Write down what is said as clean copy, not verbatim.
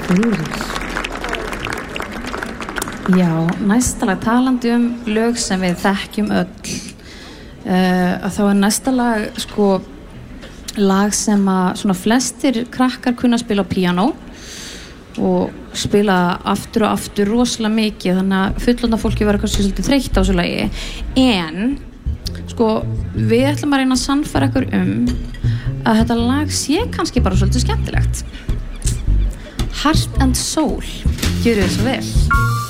Já, næsta lag talandi lög sem við þekkjum öll að þá næsta lag sko lag sem að svona flestir krakkar kunna spila á píanó og spila aftur og aftur rosalega mikið, þannig að fullorðna fólki verður kannski svolítið þreytt á þessu lagi, en sko við ætlum að reyna að sannfæra ykkur að þetta lag sé kannski bara svolítið skemmtilegt. Heart and Soul, gjörið þið svo vel.